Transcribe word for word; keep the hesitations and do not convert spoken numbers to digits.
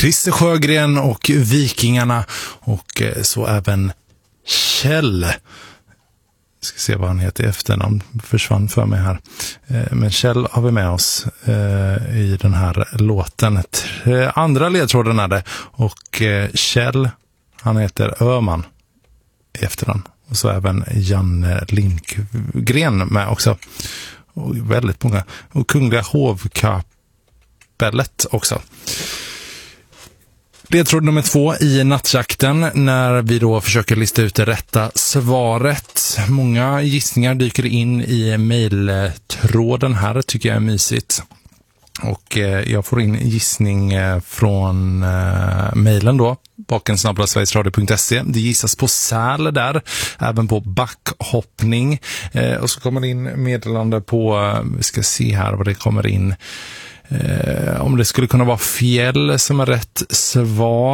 Christer Sjögren och Vikingarna, och eh, så även Kjell. Ska se vad han heter i efternamn, försvann för mig här. Eh, men Kjell har vi med oss eh, i den här låten. Tre, andra ledtråden är det, och eh, Kjell, han heter Öman i efternamn. Och så även Janne Lindgren med också. Och väldigt många. Och Kungliga hovkapellet också. Ledtråd nummer två i nattjakten, när vi då försöker lista ut det rätta svaret. Många gissningar dyker in i mejltråden här, tycker jag är mysigt. Och eh, jag får in gissning eh, från eh, mejlen då, baken snabel-a sverigesradio punkt se. Det gissas på säl där, även på backhoppning. Eh, och så kommer det in meddelande på, eh, vi ska se här vad det kommer in. Eh, om det skulle kunna vara fjäll som är rätt svar.